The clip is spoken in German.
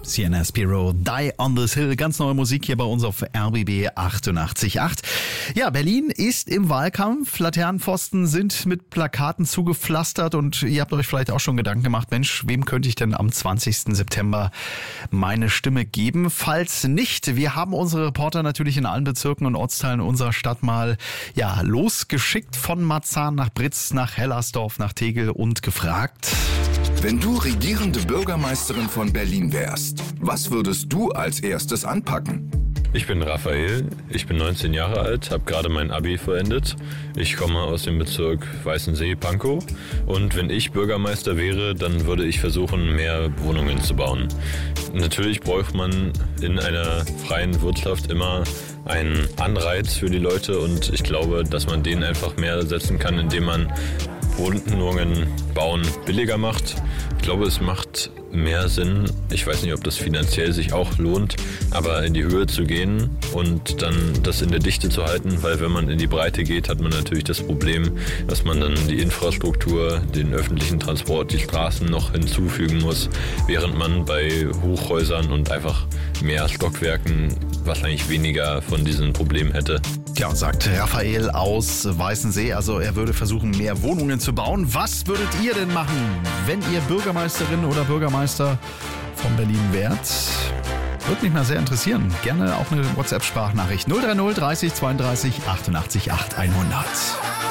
Sienna Spiro, Die on this Hill. Ganz neue Musik hier bei uns auf RBB 88.8. Ja, Berlin ist im Wahlkampf. Laternenpfosten sind mit Plakaten zugepflastert und ihr habt euch vielleicht auch schon Gedanken gemacht, Mensch, wem könnte ich denn am 20. September meine Stimme geben? Falls nicht, wir haben unsere Reporter natürlich in allen Bezirken und Ortsteilen unserer Stadt mal losgeschickt von Marzahn nach Britz, nach Hellersdorf, nach Tegel und gefragt: Wenn du regierende Bürgermeisterin von Berlin wärst, was würdest du als erstes anpacken? Ich bin Raphael, ich bin 19 Jahre alt, habe gerade mein Abi vollendet. Ich komme aus dem Bezirk Weißensee-Pankow und wenn ich Bürgermeister wäre, dann würde ich versuchen, mehr Wohnungen zu bauen. Natürlich braucht man in einer freien Wirtschaft immer einen Anreiz für die Leute und ich glaube, dass man denen einfach mehr setzen kann, indem man Wohnungen bauen billiger macht. Ich glaube, es macht mehr Sinn, ich weiß nicht, ob das finanziell sich auch lohnt, aber in die Höhe zu gehen und dann das in der Dichte zu halten, weil wenn man in die Breite geht, hat man natürlich das Problem, dass man dann die Infrastruktur, den öffentlichen Transport, die Straßen noch hinzufügen muss, während man bei Hochhäusern und einfach mehr Stockwerken wahrscheinlich weniger von diesen Problemen hätte. Ja, sagt Raphael aus Weißensee. Also er würde versuchen, mehr Wohnungen zu bauen. Was würdet ihr denn machen, wenn ihr Bürgermeisterin oder Bürgermeister von Berlin wärt? Würde mich mal sehr interessieren. Gerne auch eine WhatsApp-Sprachnachricht 030 30 32 88 8 100.